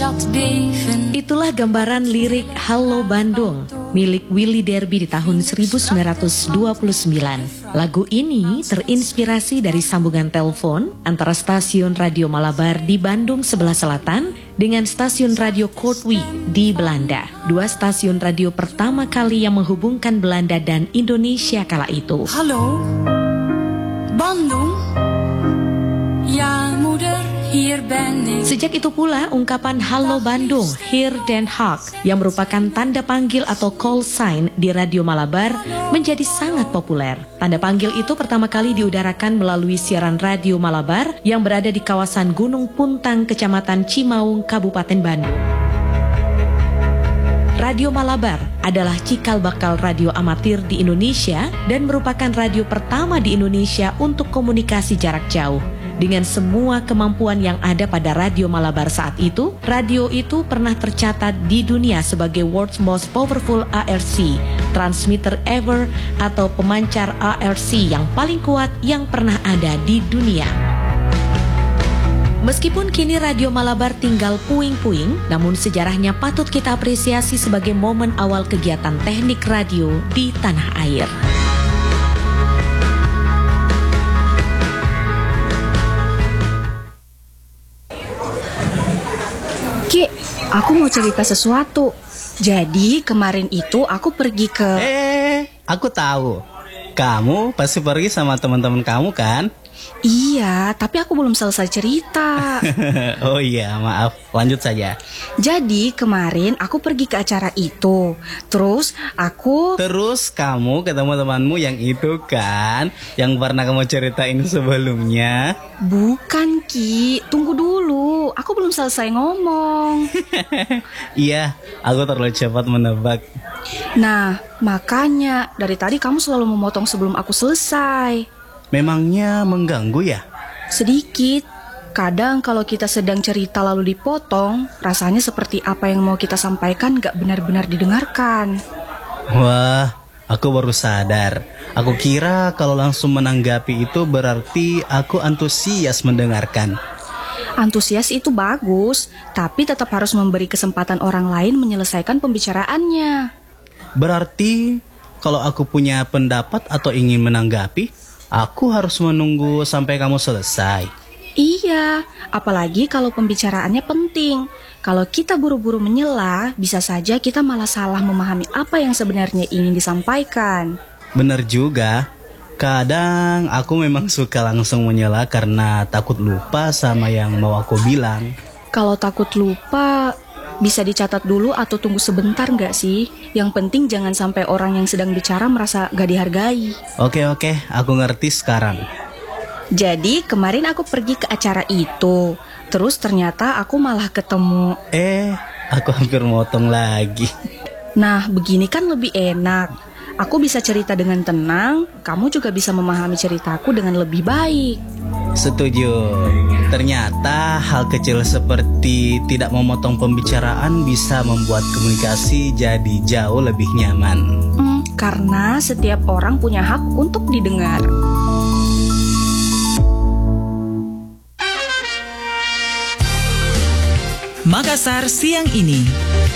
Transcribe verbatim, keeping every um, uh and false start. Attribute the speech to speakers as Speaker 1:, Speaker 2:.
Speaker 1: Itulah gambaran lirik Halo Bandung milik Willy Derby di tahun seribu sembilan ratus dua puluh sembilan. Lagu ini terinspirasi dari sambungan telepon antara stasiun Radio Malabar di Bandung sebelah selatan dengan stasiun Radio Kortwijk di Belanda. Dua stasiun radio pertama kali yang menghubungkan Belanda dan Indonesia kala itu.
Speaker 2: Halo Bandung, ja moeder, hier ben ik.
Speaker 1: Sejak itu pula ungkapan Halo Bandung, Hier Den Haag yang merupakan tanda panggil atau call sign di Radio Malabar menjadi sangat populer. Tanda panggil itu pertama kali diudarakan melalui siaran Radio Malabar yang berada di kawasan Gunung Puntang, Kecamatan Cimaung, Kabupaten Bandung. Radio Malabar adalah cikal bakal radio amatir di Indonesia dan merupakan radio pertama di Indonesia untuk komunikasi jarak jauh. Dengan semua kemampuan yang ada pada Radio Malabar saat itu, radio itu pernah tercatat di dunia sebagai World's Most Powerful A R C, Transmitter Ever atau pemancar A R C yang paling kuat yang pernah ada di dunia. Meskipun kini Radio Malabar tinggal puing-puing, namun sejarahnya patut kita apresiasi sebagai momen awal kegiatan teknik radio di tanah air.
Speaker 3: Ki, aku mau cerita sesuatu. Jadi kemarin itu aku pergi ke...
Speaker 4: Eh, aku tahu. Kamu pasti pergi sama teman-teman kamu kan?
Speaker 3: Iya, tapi aku belum selesai cerita.
Speaker 4: Oh iya, maaf. Lanjut saja.
Speaker 3: Jadi kemarin aku pergi ke acara itu. Terus aku...
Speaker 4: Terus kamu ketemu temanmu yang itu kan? Yang pernah kamu ceritain sebelumnya?
Speaker 3: Bukan, Ki. Tunggu dulu. Aku belum selesai ngomong.
Speaker 4: Iya, aku terlalu cepat menebak.
Speaker 3: Nah, makanya dari tadi kamu selalu memotong sebelum aku selesai.
Speaker 4: Memangnya mengganggu ya?
Speaker 3: Sedikit. Kadang kalau kita sedang cerita lalu dipotong, rasanya seperti apa yang mau kita sampaikan gak benar-benar didengarkan.
Speaker 4: Wah, aku baru sadar. Aku kira kalau langsung menanggapi itu berarti aku antusias mendengarkan.
Speaker 3: Antusias itu bagus, tapi tetap harus memberi kesempatan orang lain menyelesaikan pembicaraannya.
Speaker 4: Berarti kalau aku punya pendapat atau ingin menanggapi, aku harus menunggu sampai kamu selesai.
Speaker 3: Iya, apalagi kalau pembicaraannya penting. Kalau kita buru-buru menyela, bisa saja kita malah salah memahami apa yang sebenarnya ingin disampaikan.
Speaker 4: Benar juga. Kadang aku memang suka langsung menyela karena takut lupa sama yang mau aku bilang.
Speaker 3: Kalau takut lupa, bisa dicatat dulu atau tunggu sebentar nggak sih? Yang penting jangan sampai orang yang sedang bicara merasa gak dihargai.
Speaker 4: Oke oke, aku ngerti sekarang.
Speaker 3: Jadi kemarin aku pergi ke acara itu. Terus ternyata aku malah ketemu...
Speaker 4: Eh, aku hampir motong lagi.
Speaker 3: Nah, begini kan lebih enak. Aku bisa cerita dengan tenang, kamu juga bisa memahami ceritaku dengan lebih baik.
Speaker 4: Setuju. Ternyata hal kecil seperti tidak memotong pembicaraan bisa membuat komunikasi jadi jauh lebih nyaman.
Speaker 3: Hmm, karena setiap orang punya hak untuk didengar.
Speaker 5: Makassar siang ini.